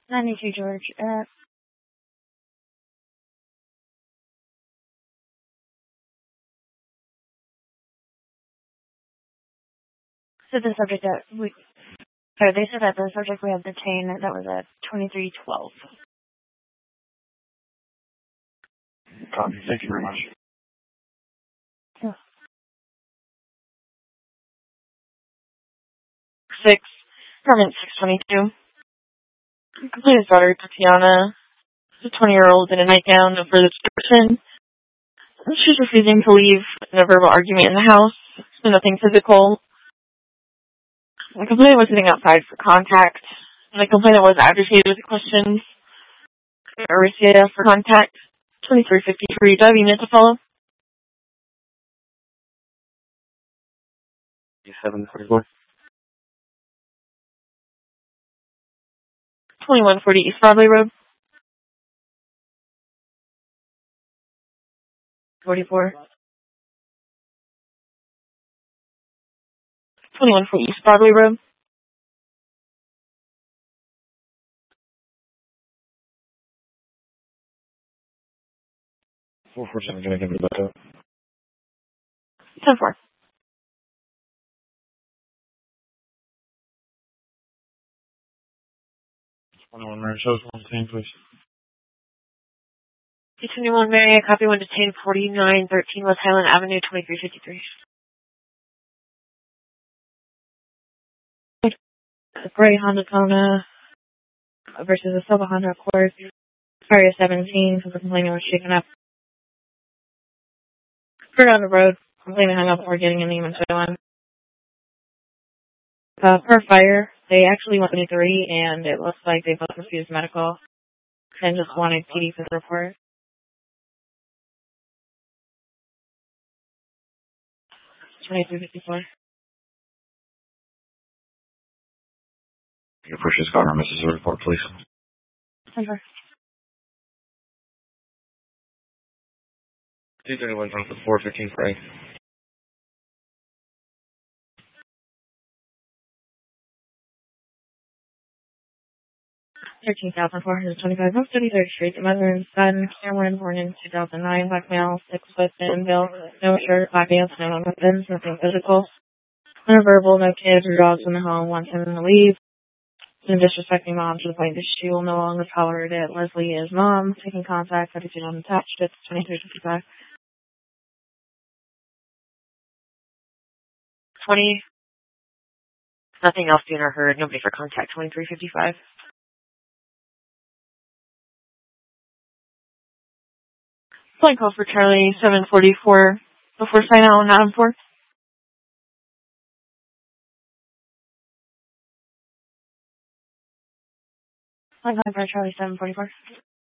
92 George. So the subject they said that the subject we have detained, that was at 2312. Copy. Thank you very much. Yeah. 6, permit 622. Completed daughter, Tatiana, a 20-year-old in a nightgown, no further description. She's refusing to leave, no verbal argument in the house, so nothing physical. The complainant was sitting outside for contact. And the complainant was agitated with questions. Aricia for contact. 2353. Do I have a unit to follow? 744. 2140 East Broadway Road. 44. 2140 East Broadway Road. 447, can I give it about that? 10-4. 21 Mary Shows, 110, please. 21 Mary, a copy 1 detained 4913 West Highland Avenue, 2353. A gray Honda Kona versus a silver Honda Accord. Area 17, so the complainant was shaken up. Put on the road. Complainant hung up before getting in the M201. Per fire, they actually went to 3, and it looks like they both refused medical and just wanted PD for the report. 2354. Your purchase government, Mrs. Report, please. Over. 231 from 415 Frank. 13,425 North 33rd Street. The mother and son, Cameron, born in 2009, black male, 6 foot, thin built, no shirt, black pants, no weapons, nothing physical. No verbal, no kids or dogs in the home, wants him to leave. And disrespecting mom to the point that she will no longer tolerate it. Leslie is mom, taking contact, everything unattached. It's 2355. 20. Nothing else seen or heard. Nobody for contact. 2355. Flight call for Charlie 744. Before sign out on Adam 4. Flight call for Charlie 744.